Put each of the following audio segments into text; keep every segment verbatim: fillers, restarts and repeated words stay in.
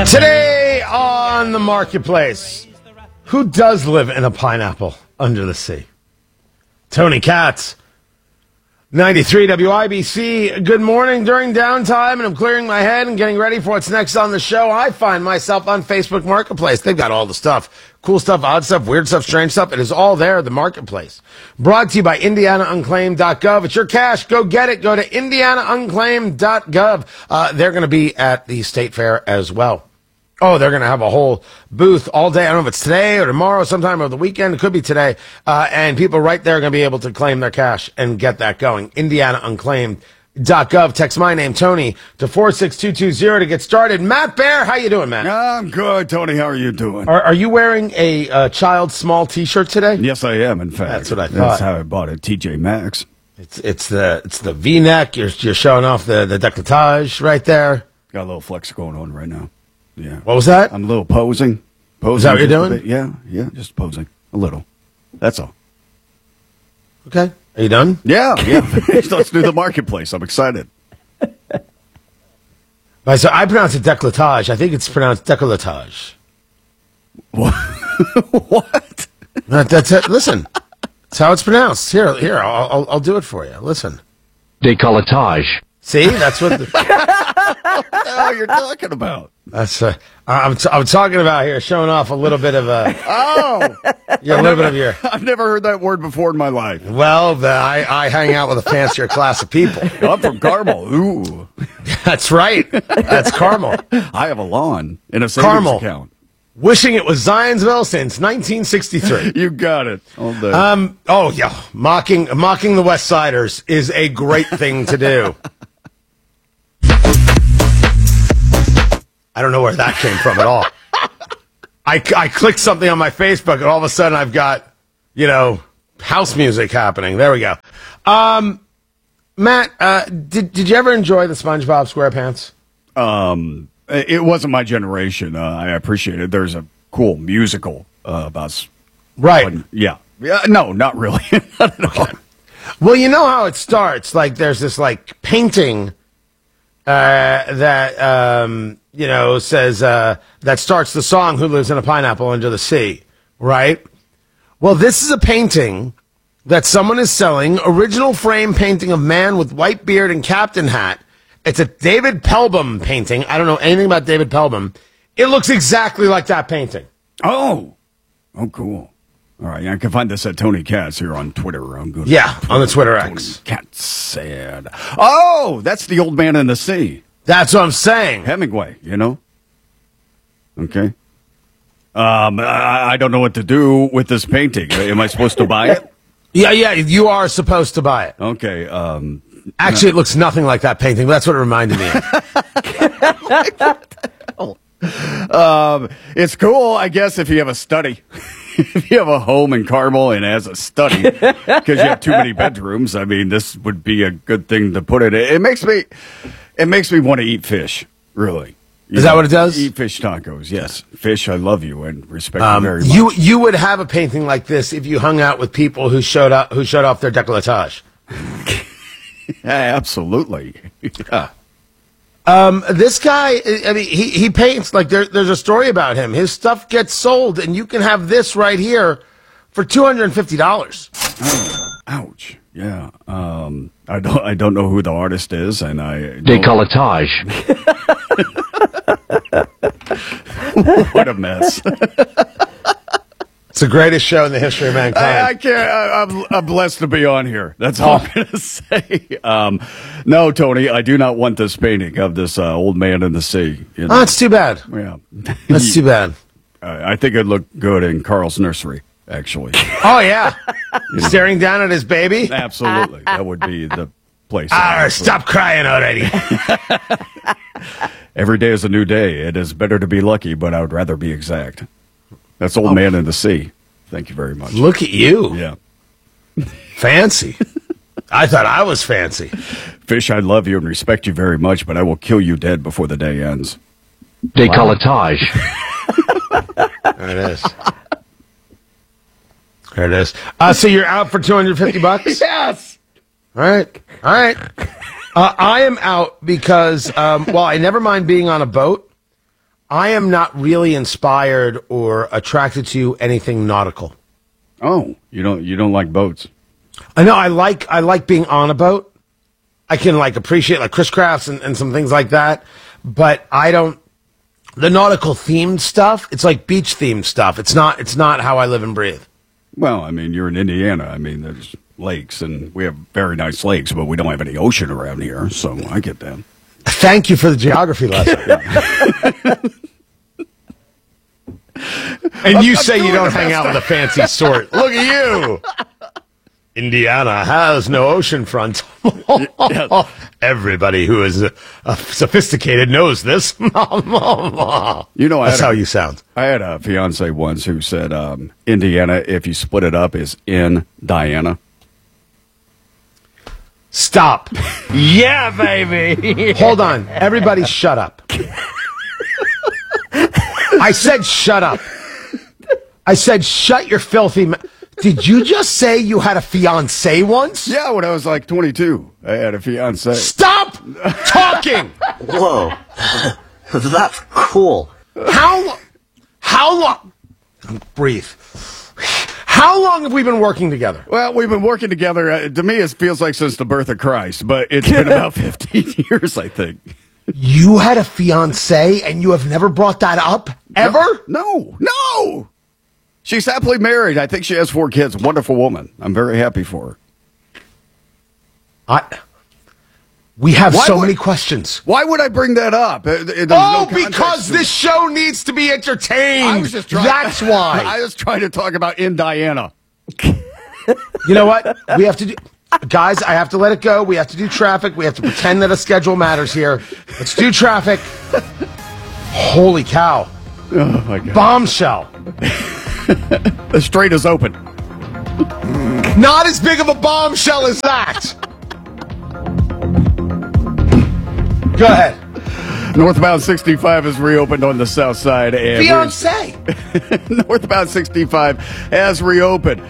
Today on the marketplace, who does live in a pineapple under the sea? Tony Katz, ninety-three W I B C. Good morning. During downtime, and I'm clearing my head and getting ready for what's next on the show, I find myself on Facebook Marketplace. They've got all the stuff. Cool stuff, odd stuff, weird stuff, strange stuff. It is all there at the marketplace. Brought to you by Indiana Unclaimed dot gov. It's your cash. Go get it. Go to Indiana Unclaimed dot gov. Uh, they're going to be at the State Fair as well. Oh, they're going to have a whole booth all day. I don't know if it's today or tomorrow, sometime over the weekend. It could be today. Uh, and people right there are going to be able to claim their cash and get that going. Indiana Unclaimed dot gov. Text my name, Tony, to four six two two zero to get started. Matt Bear, how you doing, man? I'm good, Tony. How are you doing? Are, are you wearing a uh, child small T-shirt today? Yes, I am, in fact. That's what I thought. That's how I bought it, T J Maxx. It's it's the it's the V-neck. You're, you're showing off the, the décolletage right there. Got a little flex going on right now. Yeah. What was that? I'm a little posing. posing Is that what you're doing? Yeah, yeah, just posing. A little. That's all. Okay. Are you done? Yeah, yeah. Let's do the marketplace. I'm excited. Right, so I pronounce it décolletage. I think it's pronounced décolletage. What? What? That, that's it. Listen, that's how it's pronounced. Here, here, I'll, I'll, I'll do it for you. Listen. Décolletage. See, that's what. The, What the hell you're talking about? that's. Uh, I'm t- I'm talking about here, showing off a little bit of a. Oh, Yeah, a little bit of your. I've never heard that word before in my life. Well, the, I I hang out with a fancier class of people. I'm from Carmel. Ooh, That's right. That's Carmel. I have a lawn in a savings Carmel. account. Wishing it was Zionsville since nineteen sixty-three. You got it. All day. Um. Oh yeah. Mocking mocking the West Siders is a great thing to do. I don't know where that came from at all. I, I clicked something on my Facebook, and all of a sudden I've got, you know, house music happening. There we go. Um, Matt, uh, did did you ever enjoy the SpongeBob SquarePants? Um, it wasn't my generation. Uh, I appreciate it. There's a cool musical uh, about. Right. Yeah. Yeah. No, not really. Not at all. Well, you know how it starts. Like, there's this, like, painting uh, that, um, you know, says, uh, that starts the song, Who Lives in a Pineapple Under the Sea, right? Well, this is a painting that someone is selling, original frame painting of man with white beard and captain hat. It's a David Pelbam painting. I don't know anything about David Pelbam. It looks exactly like that painting. Oh. Oh, cool. All right. I can find this at Tony Katz here on Twitter. I'm good. Yeah, on the Twitter X. Tony Katz said. Oh, that's the old man in the sea. That's what I'm saying. Hemingway, you know? Okay. Um, I, I don't know what to do with this painting. Am I supposed to buy it? Yeah, yeah, you are supposed to buy it. Okay. Um, Actually, it looks nothing like that painting, but that's what it reminded me of. um, it's cool, I guess, if you have a study. If you have a home in Carmel and has a study because you have too many bedrooms, I mean, this would be a good thing to put it in. It makes me, it makes me want to eat fish, really. You Is know, that what it does? Eat fish tacos, yes. Fish, I love you and respect Um, you very much. you you would have a painting like this if you hung out with people who showed up who showed off their décolletage. Yeah, absolutely. Yeah. Um, this guy, I mean, he, he paints like there, there's a story about him. His stuff gets sold, and you can have this right here for two hundred and fifty dollars. Oh, ouch. Yeah. Um, I don't. I don't know who the artist is, and I. don't- Décolletage. What a mess. It's the greatest show in the history of mankind. I, I can't. I, I'm, I'm blessed to be on here. That's all I'm going to say. Um, no, Tony, I do not want this painting of this uh, old man in the sea. You know? Oh, that's too bad. Yeah. That's too bad. I I think it'd look good in Carl's nursery, actually. Oh yeah, staring down at his baby. Absolutely. That would be the place. Ah, stop crying already. Every day is a new day. It is better to be lucky, but I would rather be exact. That's old man in the sea. Thank you very much. Look at you. Yeah. Fancy. I thought I was fancy. Fish, I love you and respect you very much, but I will kill you dead before the day ends. Décolletage. There it is. There it is. Uh, so you're out for two hundred fifty bucks? Yes. All right. All right. Uh, I am out because, um, while I never mind being on a boat, I am not really inspired or attracted to anything nautical. Oh, you don't you don't like boats? I know I like I like being on a boat. I can like appreciate like Chris Crafts and, and some things like that, but I don't the nautical themed stuff. It's like beach themed stuff. It's not it's not how I live and breathe. Well, I mean, you're in Indiana. I mean, there's lakes, and we have very nice lakes, but we don't have any ocean around here, so I get that. Thank you for the geography lesson. And you I'm say you doing don't the hang best out with a fancy sort. Look at you. Indiana has no ocean front. Everybody who is uh, uh, sophisticated knows this. You know, that's a, how you sound. I had a fiance once who said um, Indiana, if you split it up, is in Diana. Stop. Yeah, baby. Hold on. Everybody shut up. I said shut up. I said shut your filthy mouth. Did you just say you had a fiancé once? Yeah, when I was like twenty-two, I had a fiancé. Stop talking. Whoa. That's cool. How, how long, breathe. How long have we been working together? Well, we've been working together. Uh, to me, it feels like since the birth of Christ, but it's been about fifteen years, I think. You had a fiancé and you have never brought that up? Ever? No, no. She's happily married. I think she has four kids. Wonderful woman. I'm very happy for her. I, we have Why so would- many questions. Why would I bring that up? Uh, there's Oh, no context because to this it. show needs to be entertained. I was just trying. That's why. I was trying to talk about in Diana. You know what? We have to do... Guys, I have to let it go. We have to do traffic. We have to pretend that a schedule matters here. Let's do traffic. Holy cow. Oh, my God. Bombshell. The strait is open. Not as big of a bombshell as that. Go ahead. Northbound sixty-five is reopened on the south side. And Fiancé. Northbound sixty-five has reopened.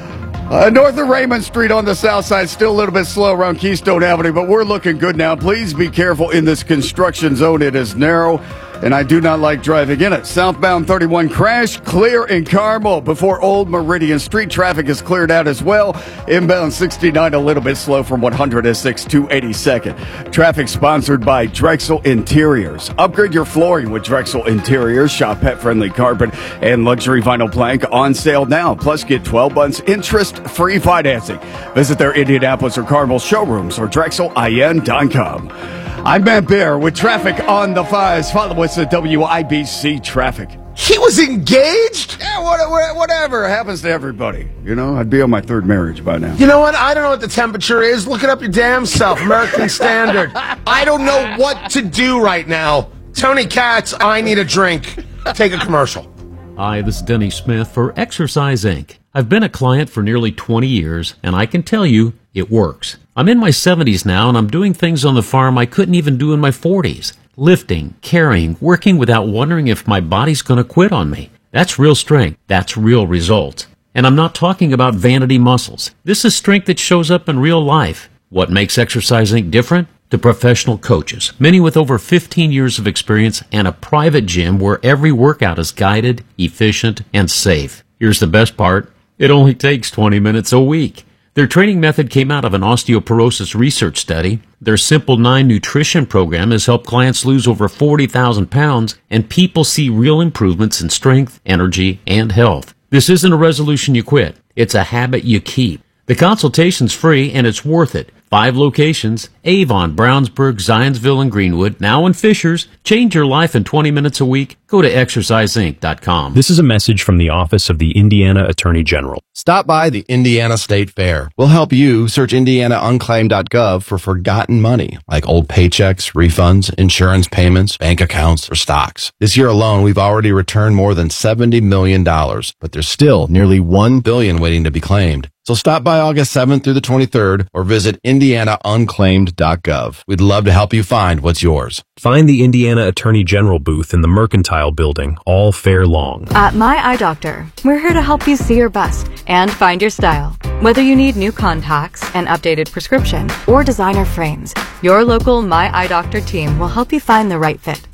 Uh, north of Raymond Street on the south side, still a little bit slow around Keystone Avenue, but we're looking good now. Please be careful in this construction zone. It is narrow, and I do not like driving in it. Southbound thirty-one crash, clear in Carmel before Old Meridian Street. Traffic is cleared out as well. Inbound sixty-nine, a little bit slow from one hundred six to eighty-second. Traffic sponsored by Drexel Interiors. Upgrade your flooring with Drexel Interiors. Shop pet-friendly carpet and luxury vinyl plank on sale now. Plus, get twelve months interest-free financing. Visit their Indianapolis or Carmel showrooms or drexel I N dot com. I'm Matt Bear with traffic on the fives. Follow us at W I B C Traffic. He was engaged? Yeah, what, whatever happens to everybody. You know, I'd be on my third marriage by now. You know what? I don't know what the temperature is. Look it up your damn self. American Standard. I don't know what to do right now. Tony Katz, I need a drink. Take a commercial. Hi, this is Denny Smith for Exercise Incorporated. I've been a client for nearly twenty years, and I can tell you, it works. I'm in my seventies now, and I'm doing things on the farm I couldn't even do in my forties. Lifting, carrying, working without wondering if my body's going to quit on me. That's real strength. That's real results. And I'm not talking about vanity muscles. This is strength that shows up in real life. What makes Exercise Incorporated different? The professional coaches, many with over fifteen years of experience and a private gym where every workout is guided, efficient, and safe. Here's the best part. It only takes twenty minutes a week. Their training method came out of an osteoporosis research study. Their Simple nine nutrition program has helped clients lose over forty thousand pounds, and people see real improvements in strength, energy, and health. This isn't a resolution you quit. It's a habit you keep. The consultation's free, and it's worth it. Five locations: Avon, Brownsburg, Zionsville, and Greenwood. Now in Fishers. Change your life in twenty minutes a week. Go to exercise inc dot com. This is a message from the Office of the Indiana Attorney General. Stop by the Indiana State Fair. We'll help you search indiana unclaimed dot gov for forgotten money, like old paychecks, refunds, insurance payments, bank accounts, or stocks. This year alone, we've already returned more than seventy million dollars, but there's still nearly one billion dollars waiting to be claimed. So stop by August seventh through the twenty-third or visit indiana unclaimed dot gov. We'd love to help you find what's yours. Find the Indiana Attorney General booth in the Mercantile Building all fair long. At My Eye Doctor, we're here to help you see your best and find your style. Whether you need new contacts, an updated prescription, or designer frames, your local My Eye Doctor team will help you find the right fit.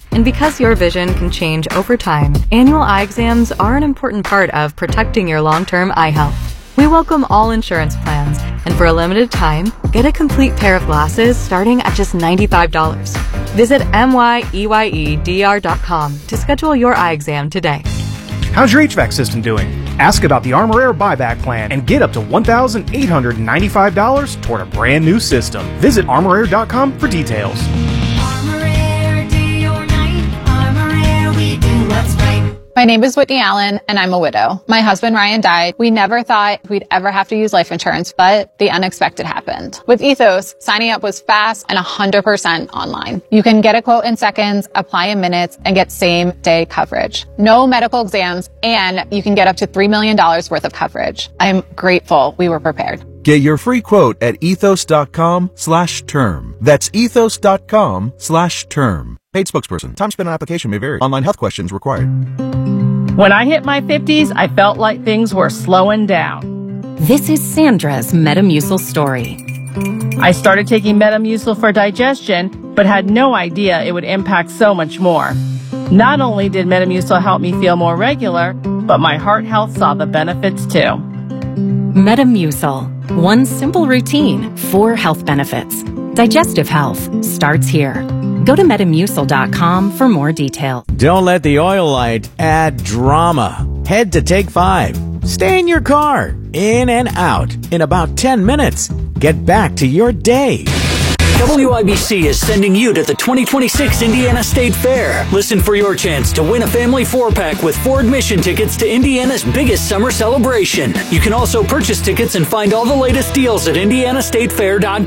And because your vision can change over time, annual eye exams are an important part of protecting your long-term eye health. We welcome all insurance plans, and for a limited time, get a complete pair of glasses starting at just ninety-five dollars. Visit M Y E Y E D R dot com to schedule your eye exam today. How's your H V A C system doing? Ask about the Armor Air buyback plan and get up to one thousand eight hundred ninety-five dollars toward a brand new system. Visit armor air dot com for details. Armor Air, day or night. Armor Air, we do what's right. My name is Whitney Allen, and I'm a widow. My husband, Ryan, died. We never thought we'd ever have to use life insurance, but the unexpected happened. With Ethos, signing up was fast and one hundred percent online. You can get a quote in seconds, apply in minutes, and get same-day coverage. No medical exams, and you can get up to three million dollars worth of coverage. I'm grateful we were prepared. Get your free quote at ethos.com slash term. That's ethos.com slash term. Paid spokesperson. Time spent on application may vary. Online health questions required. When I hit my fifties, I felt like things were slowing down. This is Sandra's Metamucil story. I started taking Metamucil for digestion, but had no idea it would impact so much more. Not only did Metamucil help me feel more regular, but my heart health saw the benefits too. Metamucil. One simple routine, four health benefits. Digestive health starts here. Go to metamucil dot com for more detail. Don't let the oil light add drama. Head to Take Five. Stay in your car, in and out, in about ten minutes. Get back to your day. W I B C is sending you to the twenty twenty-six Indiana State Fair. Listen for your chance to win a family four-pack with four admission tickets to Indiana's biggest summer celebration. You can also purchase tickets and find all the latest deals at indiana state fair dot com.